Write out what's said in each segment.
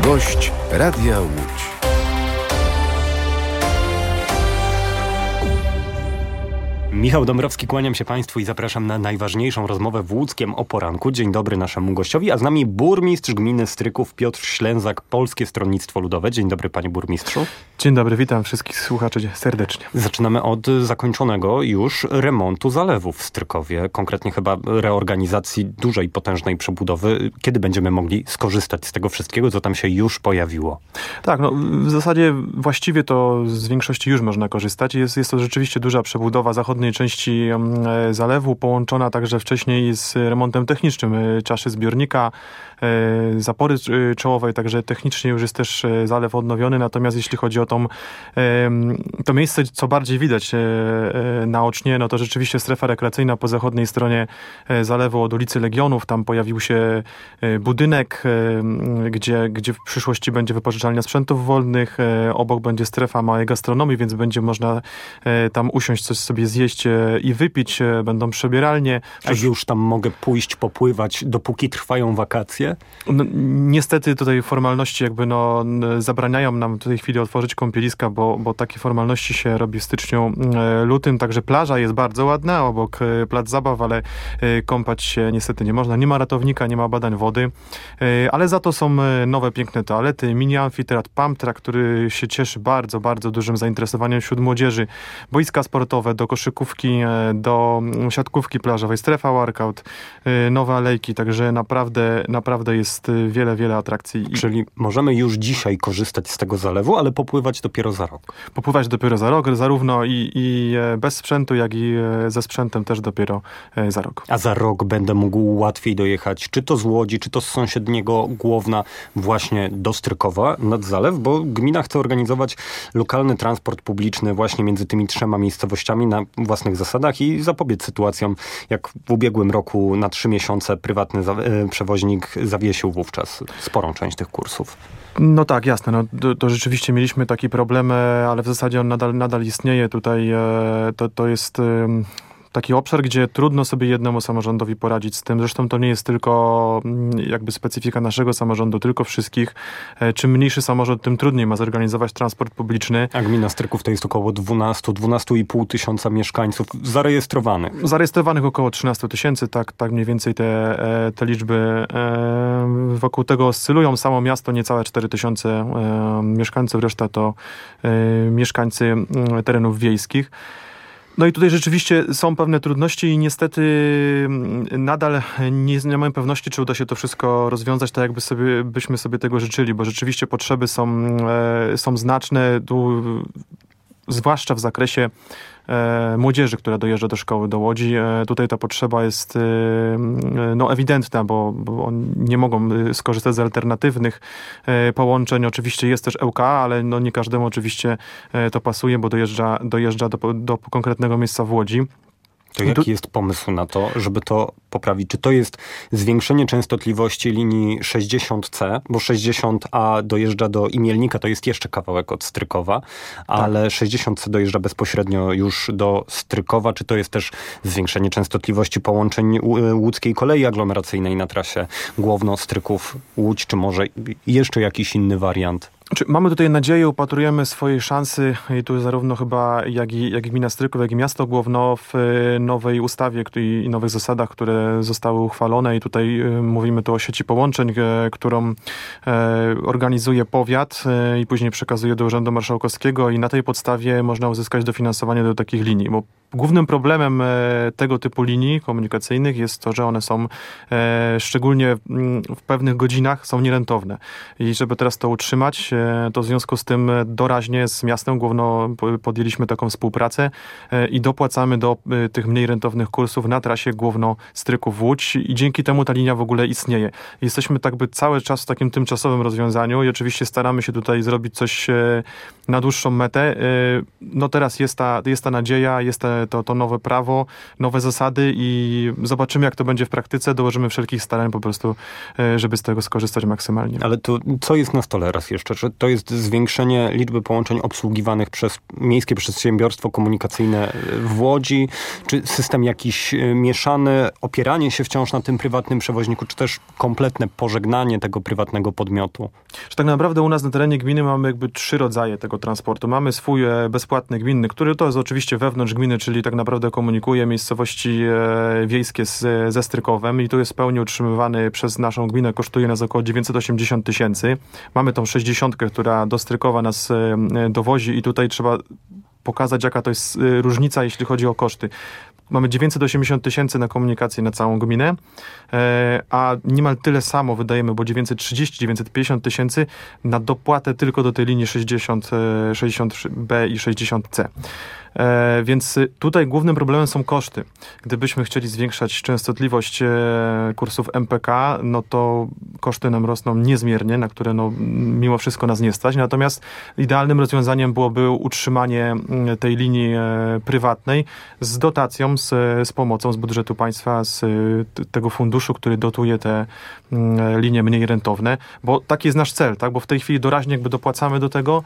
Gość Radia Łódź. Michał Dąbrowski, kłaniam się Państwu i zapraszam na najważniejszą rozmowę w Łódzkiem o poranku. Dzień dobry naszemu gościowi, a z nami burmistrz gminy Stryków Piotr Ślęzak, Polskie Stronnictwo Ludowe. Dzień dobry, panie burmistrzu. Dzień dobry, witam wszystkich słuchaczy serdecznie. Zaczynamy od zakończonego już remontu zalewów w Strykowie, konkretnie chyba reorganizacji dużej, potężnej przebudowy. Kiedy będziemy mogli skorzystać z tego wszystkiego, co tam się już pojawiło? Tak, w zasadzie właściwie to z większości już można korzystać. Jest to rzeczywiście duża przebudowa zachodniej części zalewu, połączona także wcześniej z remontem technicznym czaszy zbiornika, zapory czołowej, także technicznie już jest też zalew odnowiony, natomiast jeśli chodzi o to miejsce, co bardziej widać naocznie, no to rzeczywiście strefa rekreacyjna po zachodniej stronie zalewu od ulicy Legionów, tam pojawił się budynek, gdzie w przyszłości będzie wypożyczalnia sprzętów wolnych, obok będzie strefa małej gastronomii, więc będzie można tam usiąść, coś sobie zjeść i wypić, będą przebieralnie. A już tam mogę pójść, popływać, dopóki trwają wakacje? No, niestety tutaj formalności zabraniają nam w tej chwili otworzyć kąpieliska, bo takie formalności się robi w styczniu, lutym, także plaża jest bardzo ładna, obok plac zabaw, ale kąpać się niestety nie można. Nie ma ratownika, nie ma badań wody, ale za to są nowe, piękne toalety, mini amfiteatr Pamtra, który się cieszy bardzo, bardzo dużym zainteresowaniem wśród młodzieży, boiska sportowe, do koszykówki, do siatkówki plażowej, strefa workout, nowe alejki, także naprawdę jest wiele atrakcji. Czyli możemy już dzisiaj korzystać z tego zalewu, ale popływać dopiero za rok. Popływać dopiero za rok, zarówno i bez sprzętu, jak i ze sprzętem też dopiero za rok. A za rok będę mógł łatwiej dojechać, czy to z Łodzi, czy to z sąsiedniego Głowna, właśnie do Strykowa nad zalew, bo gmina chce organizować lokalny transport publiczny właśnie między tymi trzema miejscowościami na własnych zasadach i zapobiec sytuacjom, jak w ubiegłym roku na 3 miesiące prywatny przewoźnik zawiesił wówczas sporą część tych kursów. No tak, jasne. To rzeczywiście mieliśmy taki problem, ale w zasadzie on nadal istnieje. Tutaj to jest taki obszar, gdzie trudno sobie jednemu samorządowi poradzić z tym. Zresztą to nie jest tylko jakby specyfika naszego samorządu, tylko wszystkich. Czym mniejszy samorząd, tym trudniej ma zorganizować transport publiczny. A gmina Stryków to jest około 12,5 tysiąca mieszkańców zarejestrowanych. Zarejestrowanych około 13 tysięcy, tak mniej więcej te liczby wokół tego oscylują. Samo miasto niecałe 4 tysiące mieszkańców, reszta to mieszkańcy terenów wiejskich. No i tutaj rzeczywiście są pewne trudności i niestety nadal nie mamy pewności, czy uda się to wszystko rozwiązać tak, byśmy sobie tego życzyli, bo rzeczywiście potrzeby są znaczne, zwłaszcza w zakresie młodzieży, która dojeżdża do szkoły, do Łodzi. Tutaj ta potrzeba jest ewidentna, bo oni nie mogą skorzystać z alternatywnych połączeń. Oczywiście jest też ŁKA, ale nie każdemu oczywiście to pasuje, bo dojeżdża do konkretnego miejsca w Łodzi. To jaki jest pomysł na to, żeby to poprawić? Czy to jest zwiększenie częstotliwości linii 60C, bo 60A dojeżdża do Imielnika, to jest jeszcze kawałek od Strykowa, ale tak. 60C dojeżdża bezpośrednio już do Strykowa. Czy to jest też zwiększenie częstotliwości połączeń łódzkiej kolei aglomeracyjnej na trasie Głowno-Stryków-Łódź, czy może jeszcze jakiś inny wariant? Mamy tutaj nadzieję, upatrujemy swojej szansy i tu zarówno chyba jak i gmina Stryków, jak i miasto Głowno w nowej ustawie i nowych zasadach, które zostały uchwalone i tutaj mówimy tu o sieci połączeń, którą organizuje powiat i później przekazuje do Urzędu Marszałkowskiego i na tej podstawie można uzyskać dofinansowanie do takich linii, bo głównym problemem tego typu linii komunikacyjnych jest to, że one są szczególnie w pewnych godzinach są nierentowne i żeby teraz to utrzymać, to w związku z tym doraźnie z miastem Głowno podjęliśmy taką współpracę i dopłacamy do tych mniej rentownych kursów na trasie Głowno-Stryków-Łódź i dzięki temu ta linia w ogóle istnieje. Jesteśmy cały czas w takim tymczasowym rozwiązaniu i oczywiście staramy się tutaj zrobić coś na dłuższą metę. No teraz jest ta nadzieja, jest to nowe prawo, nowe zasady i zobaczymy, jak to będzie w praktyce. Dołożymy wszelkich starań po prostu, żeby z tego skorzystać maksymalnie. Ale to co jest na stole raz jeszcze? że to jest zwiększenie liczby połączeń obsługiwanych przez miejskie przedsiębiorstwo komunikacyjne w Łodzi, czy system jakiś mieszany, opieranie się wciąż na tym prywatnym przewoźniku, czy też kompletne pożegnanie tego prywatnego podmiotu? Że tak naprawdę u nas na terenie gminy mamy jakby 3 rodzaje tego transportu. Mamy swój bezpłatny gminny, który to jest oczywiście wewnątrz gminy, czyli tak naprawdę komunikuje miejscowości wiejskie ze Strykowem i tu jest w pełni utrzymywany przez naszą gminę, kosztuje nas około 980 000. Mamy tą 60, która do Strykowa nas dowozi i tutaj trzeba pokazać, jaka to jest różnica, jeśli chodzi o koszty. Mamy 980 000 na komunikację na całą gminę, a niemal tyle samo wydajemy, bo 930-950 000 na dopłatę tylko do tej linii 60B i 60C. Więc tutaj głównym problemem są koszty. Gdybyśmy chcieli zwiększać częstotliwość kursów MPK, no to koszty nam rosną niezmiernie, na które no, mimo wszystko nas nie stać. Natomiast idealnym rozwiązaniem byłoby utrzymanie tej linii prywatnej z dotacją, z pomocą z budżetu państwa, z tego funduszu, który dotuje te linie mniej rentowne, bo taki jest nasz cel, tak? Bo w tej chwili doraźnie jakby dopłacamy do tego,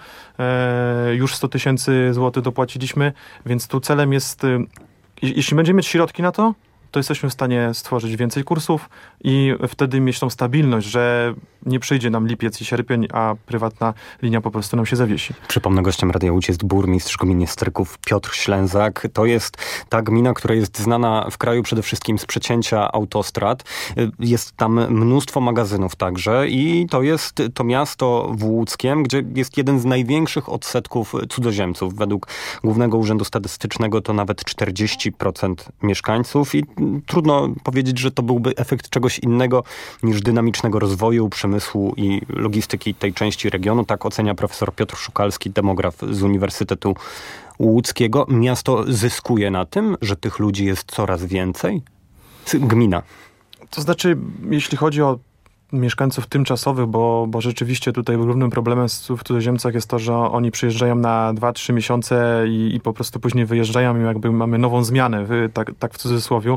już 100 000 złotych dopłaciliśmy, więc tu celem jest, jeśli będziemy mieć środki na to, to jesteśmy w stanie stworzyć więcej kursów i wtedy mieć tą stabilność, że nie przyjdzie nam lipiec i sierpień, a prywatna linia po prostu nam się zawiesi. Przypomnę, gościem Radia Łódź jest burmistrz gminy Stryków Piotr Ślęzak. To jest ta gmina, która jest znana w kraju przede wszystkim z przecięcia autostrad. Jest tam mnóstwo magazynów także i to jest to miasto w Łódzkiem, gdzie jest jeden z największych odsetków cudzoziemców. Według Głównego Urzędu Statystycznego to nawet 40% mieszkańców i trudno powiedzieć, że to byłby efekt czegoś innego niż dynamicznego rozwoju przemysłu i logistyki tej części regionu. Tak ocenia profesor Piotr Szukalski, demograf z Uniwersytetu Łódzkiego. Miasto zyskuje na tym, że tych ludzi jest coraz więcej? Gmina. To znaczy, jeśli chodzi o mieszkańców tymczasowych, bo rzeczywiście tutaj głównym problemem w cudzoziemcach jest to, że oni przyjeżdżają na 2-3 miesiące i po prostu później wyjeżdżają i jakby mamy nową zmianę, tak w cudzysłowiu.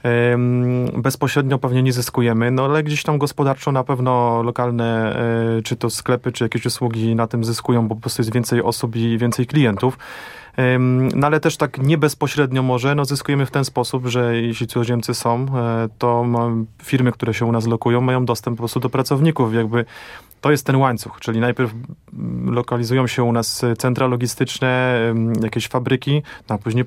Bezpośrednio pewnie nie zyskujemy, no ale gdzieś tam gospodarczo na pewno lokalne, czy to sklepy, czy jakieś usługi na tym zyskują, bo po prostu jest więcej osób i więcej klientów. No ale też tak nie bezpośrednio może, no zyskujemy w ten sposób, że jeśli cudzoziemcy są, to firmy, które się u nas lokują, mają dostęp po prostu do pracowników, jakby to jest ten łańcuch, czyli najpierw lokalizują się u nas centra logistyczne, jakieś fabryki, a później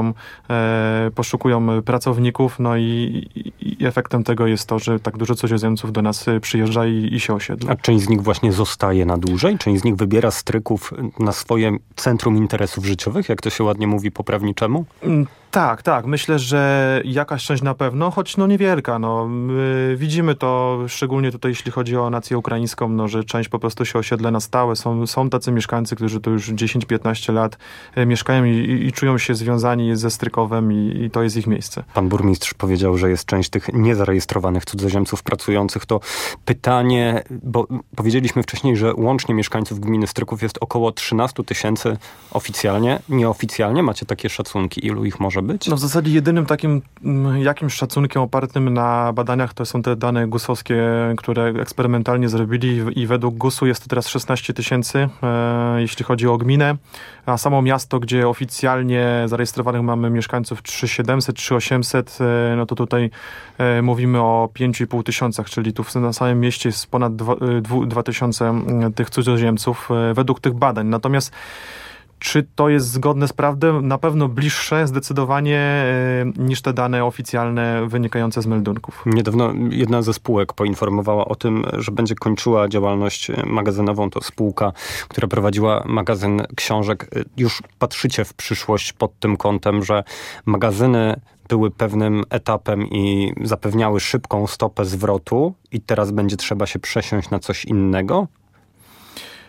poszukują pracowników, no i efektem tego jest to, że tak dużo cudzoziemców do nas przyjeżdża i się osiedla. A część z nich właśnie zostaje na dłużej? Część z nich wybiera Stryków na swoje centrum interesów życiowych, jak to się ładnie mówi po prawniczemu? Tak. Myślę, że jakaś część na pewno, choć no niewielka. No. Widzimy to szczególnie tutaj, jeśli chodzi o nację ukraińską, no, że część po prostu się osiedla na stałe. Są tacy mieszkańcy, którzy tu już 10-15 lat mieszkają i czują się związani ze Strykowem i to jest ich miejsce. Pan burmistrz powiedział, że jest część tych niezarejestrowanych cudzoziemców pracujących. To pytanie, bo powiedzieliśmy wcześniej, że łącznie mieszkańców gminy Stryków jest około 13 000 oficjalnie, nieoficjalnie. Macie takie szacunki? Ilu ich może być? No w zasadzie jedynym takim jakimś szacunkiem opartym na badaniach to są te dane GUS-owskie, które eksperymentalnie zrobili i według GUS-u jest to teraz 16 000, jeśli chodzi o gminę, a samo miasto, gdzie oficjalnie zarejestrowanych mamy mieszkańców 3700, 3800, no to tutaj mówimy o 5500, czyli tu na samym mieście jest ponad 2000 tych cudzoziemców według tych badań. Natomiast czy to jest zgodne z prawdą? Na pewno bliższe zdecydowanie niż te dane oficjalne wynikające z meldunków. Niedawno jedna ze spółek poinformowała o tym, że będzie kończyła działalność magazynową. To spółka, która prowadziła magazyn książek. Już patrzycie w przyszłość pod tym kątem, że magazyny były pewnym etapem i zapewniały szybką stopę zwrotu i teraz będzie trzeba się przesiąść na coś innego?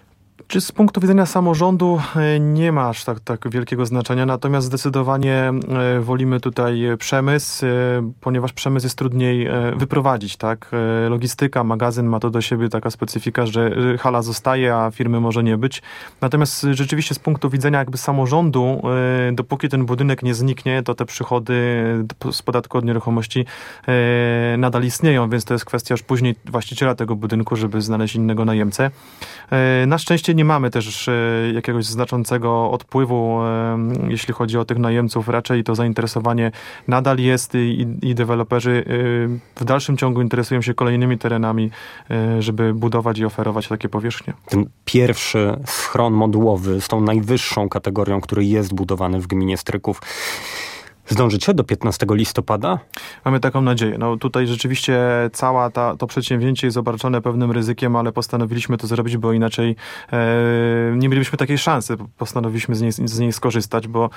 Czy z punktu widzenia samorządu nie ma aż tak wielkiego znaczenia, natomiast zdecydowanie wolimy tutaj przemysł, ponieważ przemysł jest trudniej wyprowadzić, tak? Logistyka, magazyn ma to do siebie taka specyfika, że hala zostaje, a firmy może nie być. Natomiast rzeczywiście z punktu widzenia jakby samorządu, dopóki ten budynek nie zniknie, to te przychody z podatku od nieruchomości nadal istnieją, więc to jest kwestia już później właściciela tego budynku, żeby znaleźć innego najemcę. Na szczęście nie mamy też jakiegoś znaczącego odpływu, jeśli chodzi o tych najemców. Raczej to zainteresowanie nadal jest i deweloperzy w dalszym ciągu interesują się kolejnymi terenami, żeby budować i oferować takie powierzchnie. Ten pierwszy schron modułowy z tą najwyższą kategorią, który jest budowany w gminie Stryków, zdążycie do 15 listopada? Mamy taką nadzieję. No tutaj rzeczywiście całe to przedsięwzięcie jest obarczone pewnym ryzykiem, ale postanowiliśmy to zrobić, bo inaczej nie mielibyśmy takiej szansy. Postanowiliśmy z niej skorzystać, bo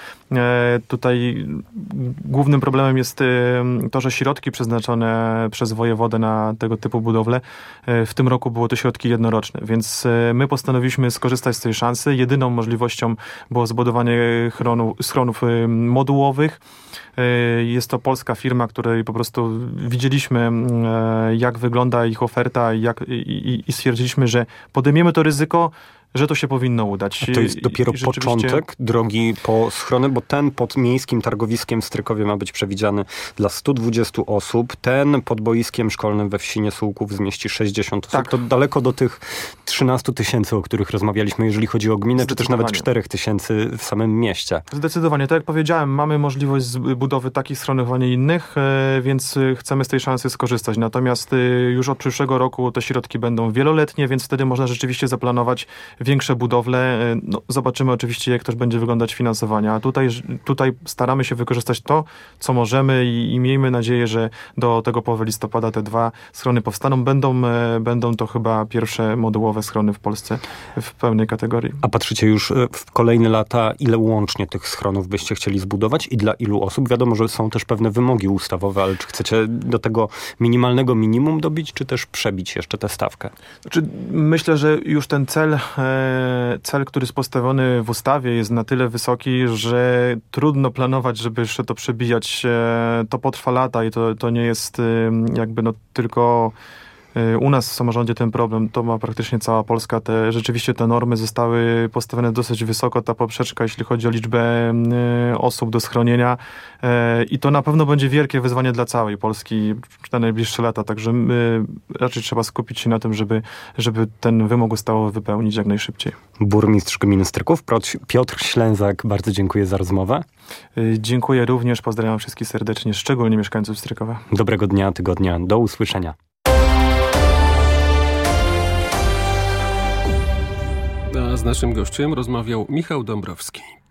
tutaj głównym problemem jest to, że środki przeznaczone przez wojewodę na tego typu budowle w tym roku były to środki jednoroczne, więc my postanowiliśmy skorzystać z tej szansy. Jedyną możliwością było zbudowanie schronów modułowych. Jest to polska firma, której po prostu widzieliśmy, jak wygląda ich oferta i stwierdziliśmy, że podejmiemy to ryzyko, że to się powinno udać. To jest dopiero początek drogi po schrony, bo ten pod miejskim targowiskiem w Strykowie ma być przewidziany dla 120 osób. Ten pod boiskiem szkolnym we wsi Niesółków zmieści 60 osób. Tak. To daleko do tych 13 000, o których rozmawialiśmy, jeżeli chodzi o gminę, czy też nawet 4 000 w samym mieście. Zdecydowanie. Tak jak powiedziałem, mamy możliwość budowy takich schronów, a nie innych, więc chcemy z tej szansy skorzystać. Natomiast już od przyszłego roku te środki będą wieloletnie, więc wtedy można rzeczywiście zaplanować większe budowle. No, zobaczymy oczywiście, jak też będzie wyglądać finansowanie. A tutaj staramy się wykorzystać to, co możemy i miejmy nadzieję, że do tego połowy listopada te 2 schrony powstaną. Będą to chyba pierwsze modułowe schrony w Polsce w pełnej kategorii. A patrzycie już w kolejne lata, ile łącznie tych schronów byście chcieli zbudować i dla ilu osób? Wiadomo, że są też pewne wymogi ustawowe, ale czy chcecie do tego minimalnego minimum dobić, czy też przebić jeszcze tę stawkę? Znaczy, myślę, że już ten cel, który jest postawiony w ustawie, jest na tyle wysoki, że trudno planować, żeby jeszcze to przebijać. To potrwa lata i to nie jest jakby tylko u nas w samorządzie ten problem. To ma praktycznie cała Polska. Rzeczywiście te normy zostały postawione dosyć wysoko. Ta poprzeczka, jeśli chodzi o liczbę osób do schronienia. I to na pewno będzie wielkie wyzwanie dla całej Polski na najbliższe lata. Także raczej trzeba skupić się na tym, żeby ten wymóg ustawowy wypełnić jak najszybciej. Burmistrz gminy Stryków, Piotr Ślęzak, bardzo dziękuję za rozmowę. Dziękuję również. Pozdrawiam wszystkich serdecznie, szczególnie mieszkańców Strykowa. Dobrego dnia, tygodnia. Do usłyszenia. A z naszym gościem rozmawiał Michał Dąbrowski.